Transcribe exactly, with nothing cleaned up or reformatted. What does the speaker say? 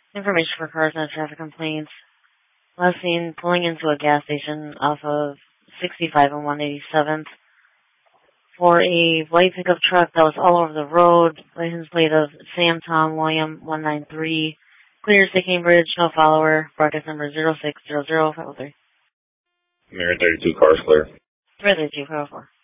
Information for cars and traffic complaints. Last seen pulling into a gas station off of sixty-five and one eighty-seventh for a white pickup truck that was all over the road. License plate of Sam Tom William one nine three. Clear to Cambridge, no follower. Broadcast number zero six zero zero five oh three. Mirror thirty-two, cars clear. Mirror thirty-two, five oh four.